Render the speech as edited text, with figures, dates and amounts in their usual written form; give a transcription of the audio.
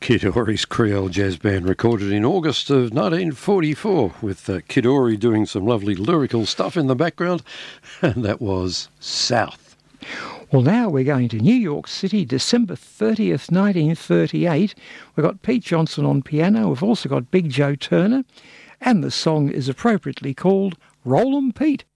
Kid Ory's Creole Jazz Band, recorded in August of 1944 with Kid Ory doing some lovely lyrical stuff in the background, and that was South. Well, now we're going to New York City, December 30th, 1938. We've got Pete Johnson on piano. We've also got Big Joe Turner, and the song is appropriately called Roll 'em Pete.